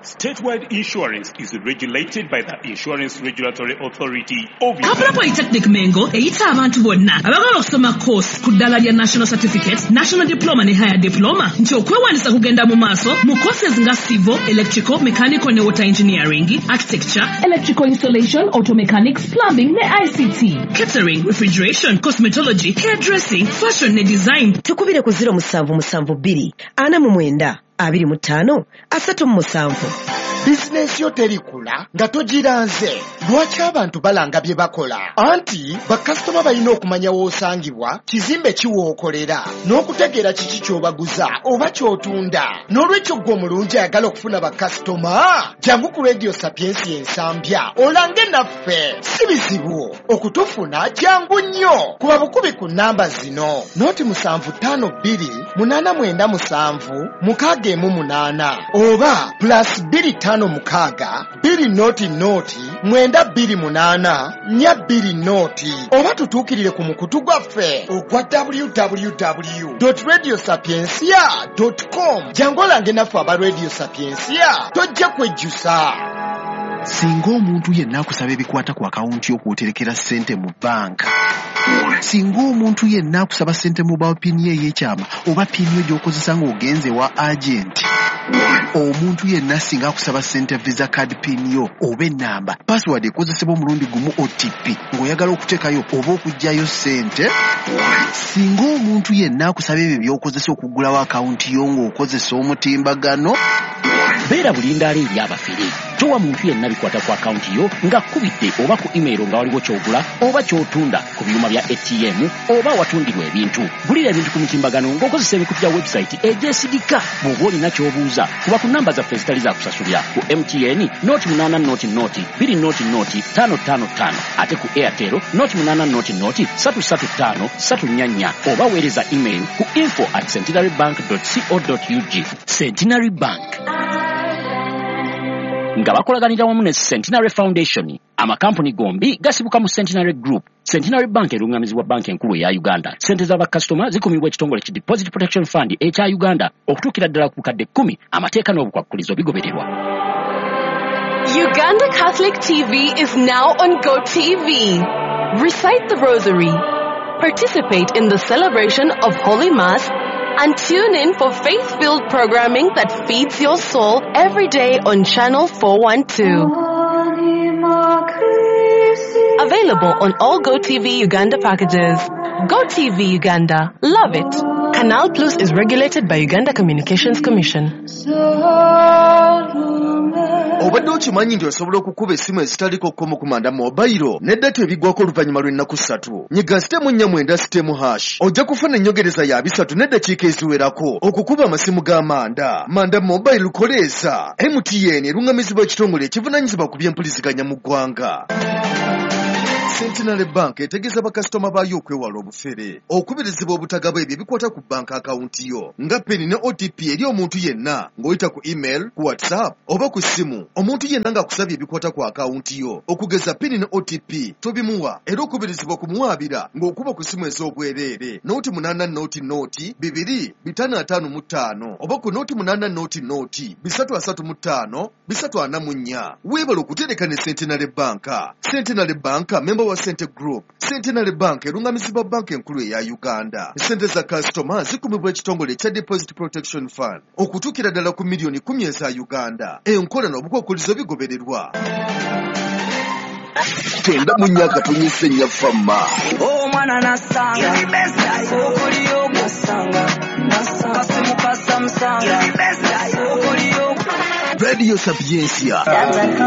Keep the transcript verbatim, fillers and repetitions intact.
Statewide insurance is regulated by the Insurance Regulatory Authority of Kapula Polytechnic Mengo eyita abantu bonna abagala okusoma course ku ddala lya National Certificate, National Diploma ne Higher Diploma nti okwewandiisa kugenda mu maaso mu courses nga Civil, Electrical, Mechanical ne Water Engineering, Architecture, Electrical Installation, Auto Mechanics, Plumbing ne I C T, Catering, Refrigeration, Cosmetology, Hairdressing, Fashion ne Design. Tukubire ku zero musanvu musanvu bbiri ana mu mwenda abiri mu ttaano asatu mu musanvu. Business yo terikula nga togiranze. Lwaki abantu balanga bye bakola? Anti bakasitoma balina okumanya w'osangibwa, kizimbe kiwookolera, n'okutegeera kiki ky'obaguza oba ky'otunda. N'olwekyo gwe omulungi ayagala okufuna bakasitoma, jangu ku Radio Sapiensi ensambya olange naffe. Si bizibu okutufuna, jangu nnyo. Kuba bukubi ku nnamba zino: noti musanvu ttaano bbiri munaana mwenda musanvu mukaaga emu munaana, oba plus bbiri ttaano mukaaga bbiri noti noti mwenda bbiri munaana nnya bbiri noti, oba tutuukirire ku mukutu gwaffe ogwa w w w dot radio sapiensia dot com. Jangu olange naffe aba Radio Sapiensia, tojja kwejjusa. Singa omuntu yenna akusaba ebikwata ku akawunti y'okwoterekera ssente mu banka, singa omuntu yenna akusaba ssente mu bawa pini ye ey'ekyama oba pini yo gy'okozesa ng'ogenze wa agenti, omuntu yenna singa akusaba ssente visa card pin yo oba ennamba password ekozesebwa omulundi gumu O T P ng'oyagala okuteekayo oba okuggyayo ssente, singa omuntu yenna akusaba ebyo by'okozesa okuggulawo akawunti yo ng'okozesa omutimbagano, beera bulindaala eri abafere. Towa muntu yenna bikwata ku akawunti yo nga kubidde oba ku email nga waliwo ky'ogula oba ky'otunda ku byuma bya A T M oba watundirwa ebintu. Gulira ebintu ku mutimbagano ng'okozesa ebikutu bya website egyesigika. Bw'oba olina ky'obuuza kuba ku namba zaffe ezitali za kusasulira ku M T N noti munaana noti noti bbiri noti noti ttaano ttaano ttaano, ate ku Airtel noti munaana noti noti ssatu ssatu ttaano ssatu nnya nnya, oba weereza email ku info at centenary bank dot co dot u g. Centenary Bank nga bakolaganira wamu ne Centenary Foundation, amakampuni gombi gasibuka mu Centenary Group. Centenary Bank erungamizibwa banki enkulu eya Uganda. Sente z'abakasitoma zikumibwa ekitongole ki Deposit Protection Fund ekya Uganda okutuukira ddala ku bukadde kkumi. Amateeka n'obukwakkulizo bigobererwa. Uganda Catholic T V is now on Go T V. Recite the Rosary, participate in the celebration of Holy Mass, and tune in for faith-filled programming that feeds your soul every day on Channel four one two. Available on all Go T V Uganda packages. Go T V Uganda. Love it. Canal Plus is regulated by Uganda Communications Commission. Obadde okimanyi nti osobola okukuba essimu ezitaliko kkomo ku manda mobile n'eddata ebigwako oluvannyuma lw'ennaku ssatu. Nyiga sitemu nnya mwenda sitemu hash. Ojja kufuna ennyongereza ya bisatu n'eddakiika eziwerako okukuba amasimu g'amanda. Manda mobile lukoleeza. M T N erungamizibwa ekitongole ekivunaanyizibwa ku by'empuliziganya mu ggwanga. Centenary Bank etegeeza bakasitoma baayo okwewala obufere, okubirizibwa obutagaba ebyo ebikwata ku banka akawunti yo nga peni ne O T P eri omuntu yenna ng'oyita ku email, ku WhatsApp oba ku ssimu. Omuntu yenna ng'akusabye ebikwata ku akawunti yo okugeza peni ne O T P tobimuwa, era okubirizibwa kumuwaabira ng'okuba ku ssimu ez'obwereere noti munaana noti noti bibiri bitaano ataano mu ttaano oba ku noti munaana noti noti bisatu asatu mu ttaano bisatu ana mu nnya. Weebala okutereka ne Centenary Bank. Centenary Bank member wa Sente Group. Centenary Bank erungamizibwa banka enkulu eya Uganda. Sente za kasitoma zikumibwa ekitongole ekya Deposit Protection Fund okutuukira ddala ku miliyoni kumi eza Uganda. Enkola n'obukwakkulizo bigobererwa. Twenda mu nnyaka tunyise nnya famma. Omwana nasanga okuliyo nasanga kasimu kasamusanga okuliyo Radio Sapiensia.